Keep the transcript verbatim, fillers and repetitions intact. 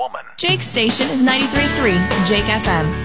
woman. Jake's station is ninety-three point three Jake F M.